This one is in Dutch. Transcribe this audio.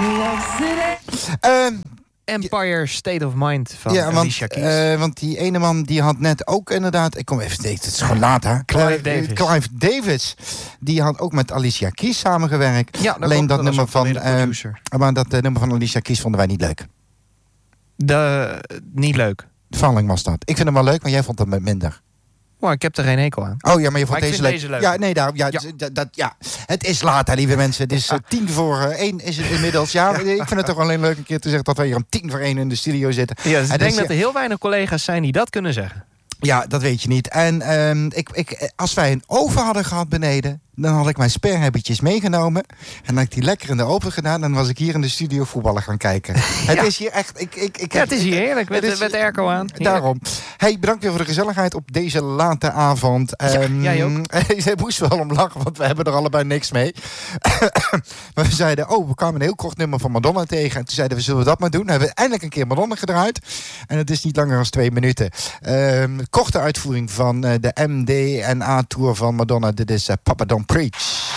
Empire State of Mind van Alicia Keys. Want die ene man die had net ook inderdaad... Ik kom even... Het is gewoon laat, hè? Clive Davis. Die had ook met Alicia Keys samengewerkt. Ja, alleen dat nummer van... maar dat nummer van Alicia Keys vonden wij niet leuk. Niet leuk? Valling was dat. Ik vind hem wel leuk, maar jij vond hem minder. Oh, ik heb er geen hekel aan. Oh ja, maar je vond deze leuk. Ja, nee, daarom. Ja, het is laat, hè, lieve mensen. Het is 1:10 is het inmiddels. Ja, ik vind het toch alleen leuk een keer te zeggen dat wij hier om 1:10 in de studio zitten. Ja, dus ik denk dat er heel weinig collega's zijn die dat kunnen zeggen. Ja, dat weet je niet. En als wij een oven hadden gehad beneden, dan had ik mijn sperhebbetjes meegenomen. En had ik die lekker in de oven gedaan. En dan was ik hier in de studio voetballen gaan kijken. Het is hier echt... Het is hier heerlijk met de airco aan. Heerlijk. Daarom. Hey, bedankt weer voor de gezelligheid op deze late avond. Jij ook. Ze moest wel om lachen, want we hebben er allebei niks mee. Maar we zeiden, we kwamen een heel kort nummer van Madonna tegen. En toen zeiden we, zullen we dat maar doen? Dan hebben we eindelijk een keer Madonna gedraaid. En het is niet langer dan 2 minuten. Korte uitvoering van de MDNA-tour van Madonna. Dit is Papa Don't Preach.